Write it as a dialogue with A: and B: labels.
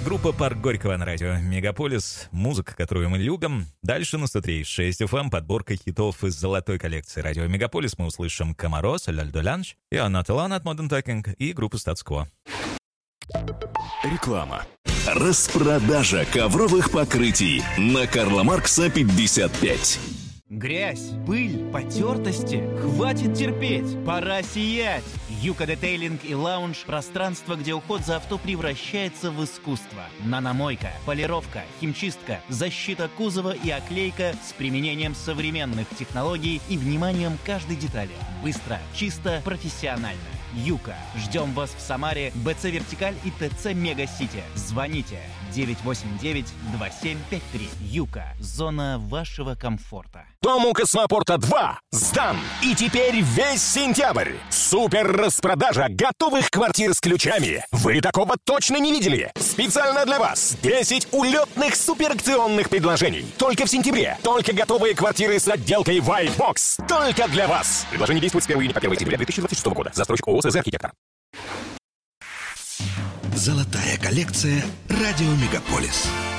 A: Группа «Парк Горького» на радио «Мегаполис». Музыка, которую мы любим. Дальше на 103.6 FM подборка хитов из золотой коллекции радио «Мегаполис». Мы услышим «Комарос», «Ляль де Ланж», и «Анна Талан» от Modern Talking и группу «Статс-Кво».
B: Реклама. Распродажа ковровых покрытий на Карла Маркса 55.
C: Грязь, пыль, потертости. Хватит терпеть, пора сиять. Юка Детейлинг и Лаунж – пространство, где уход за авто превращается в искусство. Наномойка, полировка, химчистка, защита кузова и оклейка с применением современных технологий и вниманием к каждой детали. Быстро, чисто, профессионально. Юка. Ждем вас в Самаре, БЦ «Вертикаль» и ТЦ «Мега-Сити». Звоните 989-2753. Юка. Зона вашего комфорта.
D: Дом у Космопорта 2 сдан. И теперь весь сентябрь. Супер распродажа готовых квартир с ключами. Вы такого точно не видели. Специально для вас 10 улетных суперакционных предложений. Только в сентябре. Только готовые квартиры с отделкой Whitebox. Только для вас. Предложение действует с 1 июня по 1 сентября 2026 года. Застройщик ООО «СЗ Архитектор».
E: Золотая коллекция «Радио Мегаполис».